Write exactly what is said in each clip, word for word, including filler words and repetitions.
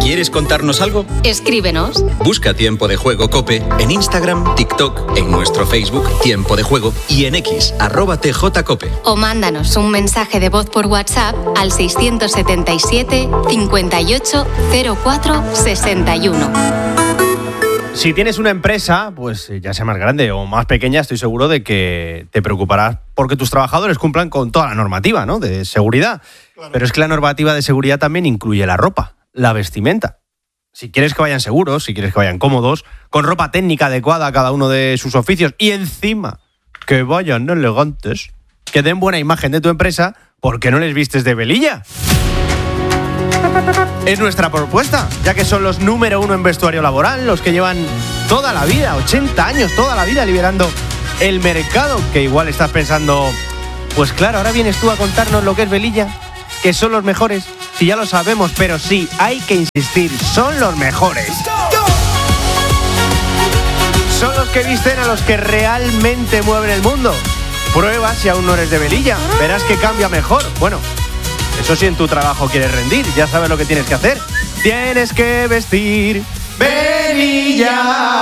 ¿Quieres contarnos algo? Escríbenos. Busca Tiempo de Juego COPE en Instagram, TikTok, en nuestro Facebook Tiempo de Juego y en X, arroba tjcope. O mándanos un mensaje de voz por WhatsApp al seiscientos setenta y siete, cincuenta y ocho, cero cuatro, sesenta y uno. Si tienes una empresa, pues ya sea más grande o más pequeña, estoy seguro de que te preocuparás porque tus trabajadores cumplan con toda la normativa, ¿no?, de seguridad. Claro. Pero es que la normativa de seguridad también incluye la ropa, la vestimenta. Si quieres que vayan seguros, si quieres que vayan cómodos, con ropa técnica adecuada a cada uno de sus oficios y encima que vayan elegantes, que den buena imagen de tu empresa, ¿por qué no les vistes de velilla? Es nuestra propuesta, ya que son los número uno en vestuario laboral, los que llevan toda la vida, ochenta años, toda la vida liderando el mercado, que igual estás pensando, pues claro, ahora vienes tú a contarnos lo que es velilla, que son los mejores, si ya lo sabemos, pero sí, hay que insistir, son los mejores. Son los que visten a los que realmente mueven el mundo. Prueba si aún no eres de velilla, verás que cambia mejor. Bueno, eso sí, en tu trabajo quieres rendir, ya sabes lo que tienes que hacer. Tienes que vestir velilla.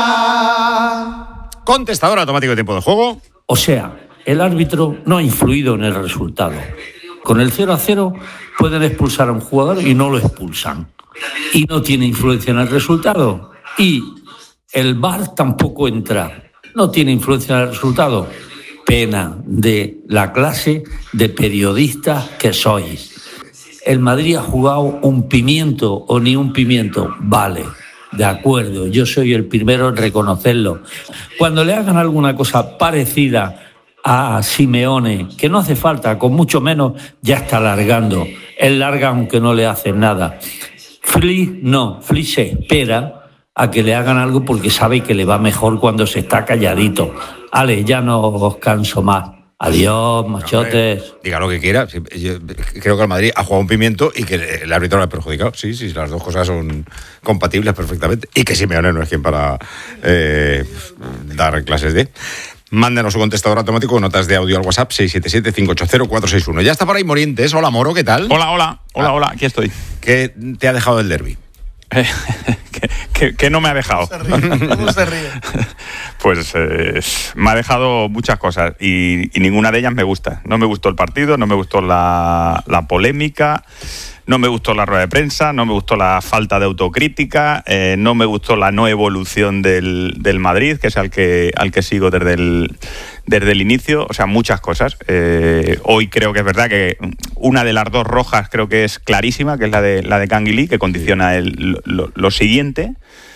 Contestador automático de Tiempo de Juego. O sea, el árbitro no ha influido en el resultado. Con el cero a cero pueden expulsar a un jugador y no lo expulsan. Y no tiene influencia en el resultado. Y el V A R tampoco entra. No tiene influencia en el resultado. Pena de la clase de periodistas que sois. El Madrid ha jugado un pimiento o ni un pimiento. Vale, de acuerdo, yo soy el primero en reconocerlo. Cuando le hagan alguna cosa parecida a Simeone, que no hace falta, con mucho menos, ya está largando. Él larga aunque no le hacen nada. Flick no, Flick se espera a que le hagan algo porque sabe que le va mejor cuando se está calladito. Ale, ya no os canso más. Adiós, machotes. No, diga lo que quiera. Yo creo que el Madrid ha jugado un pimiento y que el árbitro lo ha perjudicado. Sí, sí, las dos cosas son compatibles perfectamente. Y que Simeone no es quien para eh, dar clases de... Mándenos su contestador automático con notas de audio al WhatsApp seis siete siete, cinco ocho cero, cuatro seis uno. Ya está por ahí Morientes. Hola, Moro, ¿qué tal? Hola, hola, hola, ah, hola, aquí estoy. ¿Qué te ha dejado el derbi? Eh, que, que, que no me ha dejado. ¿Cómo se ríe? ¿Cómo se ríe? Pues eh, me ha dejado muchas cosas y, y ninguna de ellas me gusta. No me gustó el partido, no me gustó la, la polémica, no me gustó la rueda de prensa, no me gustó la falta de autocrítica, eh, no me gustó la no evolución del, del Madrid, que es al que, al que sigo desde el, desde el inicio. O sea, muchas cosas. Eh, hoy creo que es verdad que una de las dos rojas creo que es clarísima, que es la de, la de Canguilí, que condiciona el, lo, lo siguiente.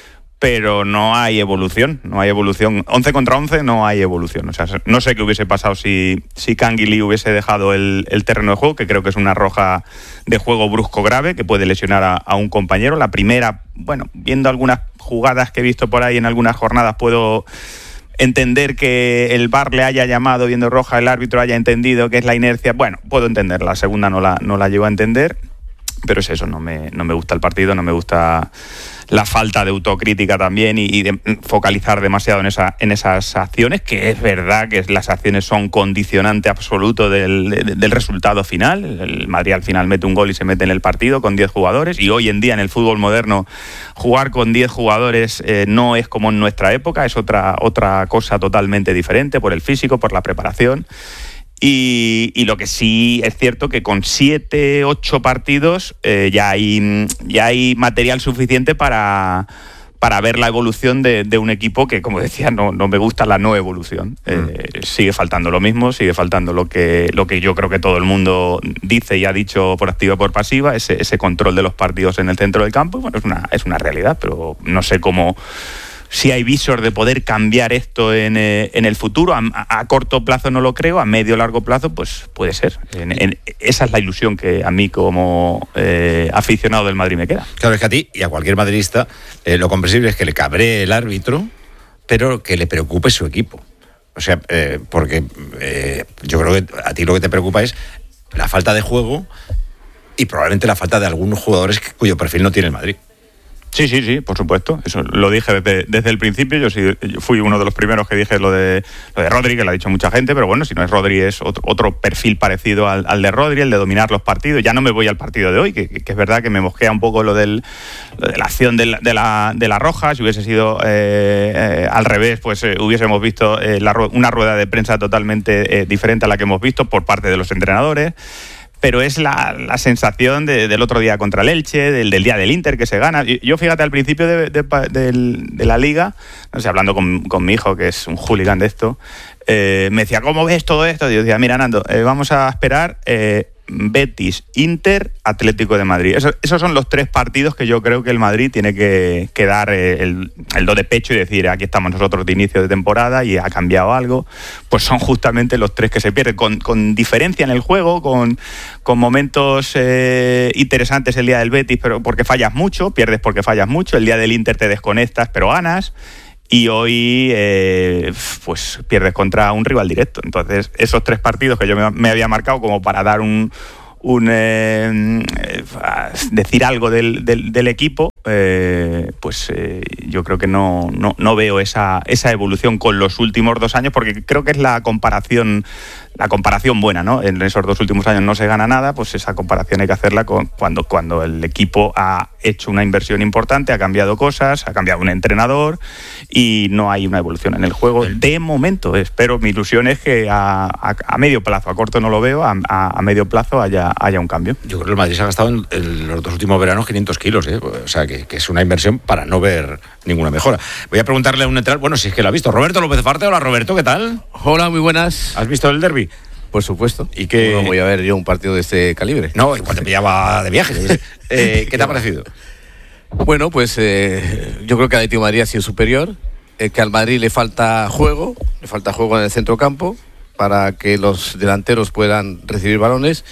Pero no hay evolución, no hay evolución. once contra once no hay evolución. O sea, no sé qué hubiese pasado si, si Canguilí hubiese dejado el, el terreno de juego, que creo que es una roja de juego brusco grave, que puede lesionar a, a un compañero. La primera, bueno, viendo algunas jugadas que he visto por ahí en algunas jornadas, puedo entender que el V A R le haya llamado viendo roja, el árbitro haya entendido que es la inercia. Bueno, puedo entender. La segunda no la, no la llego a entender. Pero es eso, no me, no me gusta el partido, no me gusta la falta de autocrítica también y, y de focalizar demasiado en, esa, en esas acciones, que es verdad que las acciones son condicionante absoluto del, de, del resultado final. El Madrid al final mete un gol y se mete en el partido con diez jugadores, y hoy en día en el fútbol moderno jugar con diez jugadores eh, no es como en nuestra época, es otra, otra cosa totalmente diferente por el físico, por la preparación. Y, y lo que sí es cierto que con siete, ocho partidos eh, ya hay ya hay material suficiente para, para ver la evolución de, de un equipo que, como decía, no, no me gusta la no evolución. Mm. Eh, sigue faltando lo mismo, sigue faltando lo que, lo que yo creo que todo el mundo dice y ha dicho por activa y por pasiva, ese, ese control de los partidos en el centro del campo. Bueno, es una, es una realidad, pero no sé cómo... Si hay visor de poder cambiar esto en, eh, en el futuro. A, a corto plazo no lo creo, a medio largo plazo pues puede ser. En, en, esa es la ilusión que a mí como eh, aficionado del Madrid me queda. Claro, es que a ti y a cualquier madridista eh, lo comprensible es que le cabree el árbitro, pero que le preocupe su equipo. O sea, eh, porque eh, yo creo que a ti lo que te preocupa es la falta de juego y probablemente la falta de algunos jugadores cuyo perfil no tiene el Madrid. Sí, sí, sí, por supuesto. Eso lo dije desde, desde el principio. Yo, sí, yo fui uno de los primeros que dije lo de lo de Rodri, que lo ha dicho mucha gente, pero bueno, si no es Rodri, es otro, otro perfil parecido al, al de Rodri, el de dominar los partidos. Ya no me voy al partido de hoy, que, que es verdad que me mosquea un poco lo, del, lo de la acción de la, de la, de la Roja. Si hubiese sido eh, eh, al revés, pues eh, hubiésemos visto eh, la, una rueda de prensa totalmente eh, diferente a la que hemos visto por parte de los entrenadores. Pero es la, la sensación de, del otro día contra el Elche, del, del día del Inter que se gana. Yo, fíjate, al principio de, de, de, de la Liga, no sé, hablando con, con mi hijo, que es un hooligan de esto, eh, me decía, ¿cómo ves todo esto? Y yo decía, mira, Nando, eh, vamos a esperar eh, Betis, Inter, Atlético de Madrid. Eso, esos son los tres partidos que yo creo que el Madrid tiene que, que dar eh, el, el do de pecho y decir, aquí estamos nosotros de inicio de temporada y ha cambiado algo. Pues son justamente los tres que se pierden, con, con diferencia en el juego, con, con momentos eh, interesantes el día del Betis, pero porque fallas mucho, pierdes porque fallas mucho. El día del Inter te desconectas, pero ganas. Y hoy, eh, pues, pierdes contra un rival directo. Entonces, esos tres partidos que yo me, me había marcado como para dar un... un eh, eh, decir algo del, del, del equipo, eh, pues eh, yo creo que no, no, no veo esa, esa evolución con los últimos dos años, porque creo que es la comparación la comparación buena, ¿no? En esos dos últimos años no se gana nada, pues esa comparación hay que hacerla con cuando, cuando el equipo ha hecho una inversión importante, ha cambiado cosas, ha cambiado un entrenador y no hay una evolución en el juego de momento. Espero, mi ilusión es que a, a, a medio plazo, a corto no lo veo, a, a, a medio plazo haya, haya un cambio. Yo creo que el Madrid se ha gastado en, en los dos últimos veranos quinientos kilos, ¿eh? O sea, que, que es una inversión para no ver ninguna mejora. Voy a preguntarle a un entrenador, bueno, si es que lo ha visto, Roberto López Farte. Hola, Roberto, ¿qué tal? Hola, muy buenas. ¿Has visto el derbi? Por supuesto. ¿Y qué? No voy a ver yo un partido de este calibre. No, igual te pillaba de viaje. eh, ¿Qué te ha parecido? Bueno, pues eh, yo creo que el Atlético de Madrid ha sido superior, eh, que al Madrid le falta juego, le falta juego en el centrocampo para que los delanteros puedan recibir balones.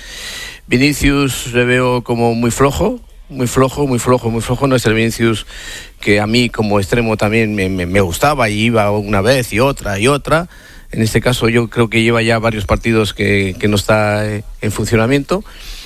Vinicius le veo como muy flojo, muy flojo, muy flojo, muy flojo. No es el Vinicius que a mí como extremo también me, me, me gustaba y iba una vez y otra y otra. En este caso yo creo que lleva ya varios partidos que, que no está en funcionamiento.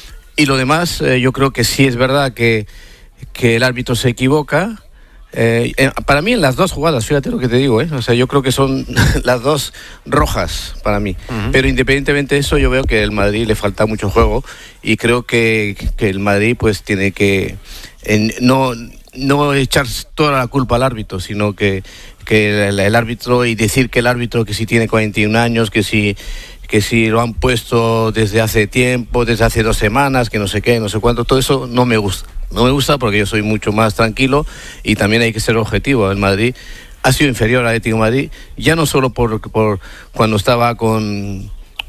Y lo demás, eh, yo creo que sí es verdad que, que el árbitro se equivoca. Eh, para mí en las dos jugadas, fíjate lo que te digo, ¿eh? O sea, yo creo que son las dos rojas para mí. Uh-huh. Pero independientemente de eso, yo veo que el Madrid le falta mucho juego y creo que, que el Madrid pues tiene que en, no, no echar toda la culpa al árbitro, sino que que el, el árbitro y decir que el árbitro que si tiene cuarenta y un años, que si que si lo han puesto desde hace tiempo, desde hace dos semanas, que no sé qué, no sé cuánto, todo eso no me gusta. No me gusta porque yo soy mucho más tranquilo y también hay que ser objetivo. El Madrid ha sido inferior al Atlético de Madrid, ya no solo por, por cuando estaba con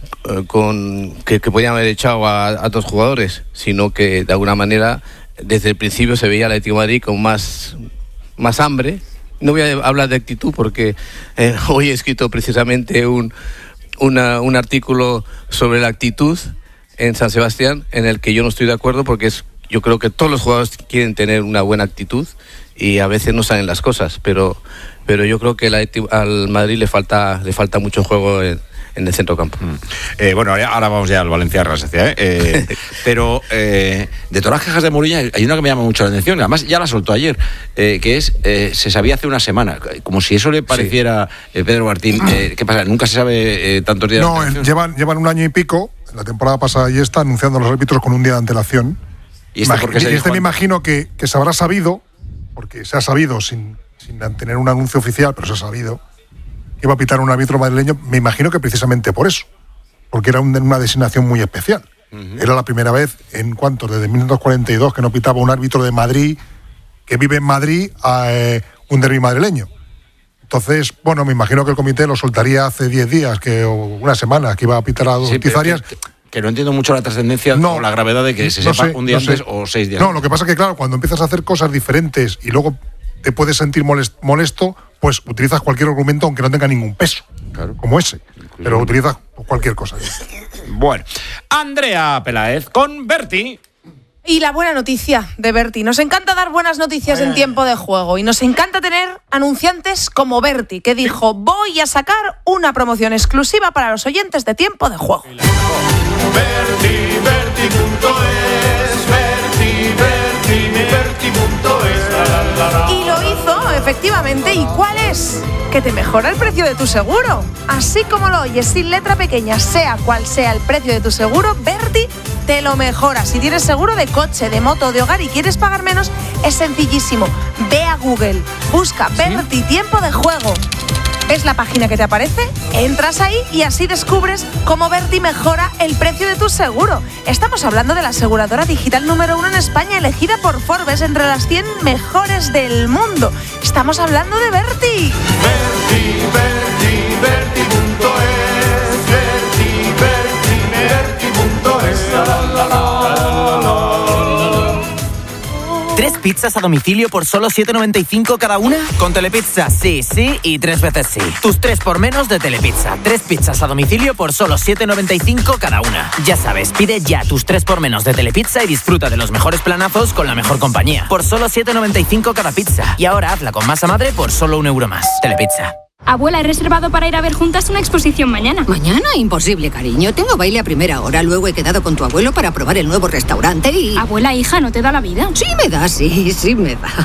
con que, que podían haber echado a, a dos jugadores, sino que de alguna manera desde el principio se veía al Atlético de Madrid con más, más hambre. No voy a hablar de actitud porque eh, hoy he escrito precisamente un, una, un artículo sobre la actitud en San Sebastián, en el que yo no estoy de acuerdo porque es, yo creo que todos los jugadores quieren tener una buena actitud y a veces no salen las cosas, pero, pero yo creo que la, al Madrid le falta, le falta mucho juego en, en el centrocampo. Mm. Eh, bueno, ahora, ahora vamos ya al Valencia Real Sociedad, ¿eh? eh, pero eh, de todas las quejas de Mourinho hay una que me llama mucho la atención, además ya la soltó ayer, eh, que es, eh, se sabía hace una semana, como si eso le pareciera, sí. eh, Pedro Martín, eh, ¿qué pasa? ¿Nunca se sabe eh, tantos días no, de antelación? llevan, llevan un año y pico, la temporada pasada y esta, anunciando a los árbitros con un día de antelación. ¿Y este, Imag- y este me imagino que, que se habrá sabido, porque se ha sabido sin, sin tener un anuncio oficial, pero se ha sabido, que iba a pitar un árbitro madrileño, me imagino que precisamente por eso, porque era un, una designación muy especial. Uh-huh. Era la primera vez en cuanto, desde mil novecientos cuarenta y dos, que no pitaba un árbitro de Madrid, que vive en Madrid, a eh, un derbi madrileño. Entonces, bueno, me imagino que el comité lo soltaría hace diez días, que, o una semana, que iba a pitar a dos sí, Tizarias. Que, que no entiendo mucho la trascendencia no, o la gravedad de que se no sepa sé, un día no antes sé. o seis días No, antes. lo que pasa es que, claro, cuando empiezas a hacer cosas diferentes y luego te puedes sentir molest- molesto, pues utilizas cualquier argumento aunque no tenga ningún peso, claro, como ese. Pero utilizas cualquier cosa. Bueno, Andrea Peláez con Berti. Y la buena noticia de Berti. Nos encanta dar buenas noticias en tiempo de juego y nos encanta tener anunciantes como Berti, que dijo: voy a sacar una promoción exclusiva para los oyentes de tiempo de juego. Berti, Berti punto es, Berti, Berti, Berti punto es, la, la, la. Efectivamente, ¿y cuál es? Que te mejora el precio de tu seguro. Así como lo oyes, sin letra pequeña, sea cual sea el precio de tu seguro, Berti te lo mejora. Si tienes seguro de coche, de moto, de hogar y quieres pagar menos, es sencillísimo. Ve a Google, busca Berti Tiempo de Juego. ¿Ves la página que te aparece? Entras ahí y así descubres cómo Berti mejora el precio de tu seguro. Estamos hablando de la aseguradora digital número uno en España, elegida por Forbes entre las cien mejores del mundo. Estamos hablando de Berti. Berti, Berti, Berti punto es. Berti, Berti, Berti punto es. La, la, la, la, la. ¿Tres pizzas a domicilio por solo siete noventa y cinco cada una? Con Telepizza, sí, sí y tres veces sí. Tus tres por menos de Telepizza. Tres pizzas a domicilio por solo siete noventa y cinco cada una. Ya sabes, pide ya tus tres por menos de Telepizza y disfruta de los mejores planazos con la mejor compañía. Por solo siete noventa y cinco cada pizza. Y ahora hazla con masa madre por solo un euro más. Telepizza. Abuela, he reservado para ir a ver juntas una exposición mañana. ¿Mañana? Imposible, cariño. Tengo baile a primera hora. Luego he quedado con tu abuelo para probar el nuevo restaurante y... Abuela, hija, ¿no te da la vida? Sí me da, sí, sí me da.